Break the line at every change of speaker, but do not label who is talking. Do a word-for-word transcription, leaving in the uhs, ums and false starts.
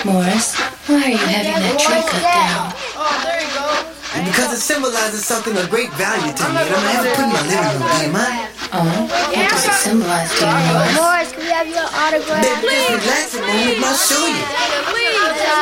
Morris, why are you having that tree cut down?
Oh, there you go.
Because it symbolizes something of great value to me, and I'm gonna have it put in my living room, do you mind?
Oh, what does it symbolize to you, Morris?
Morris, can we have your autograph?
Baby, just relax a moment, I'll show you.
Please.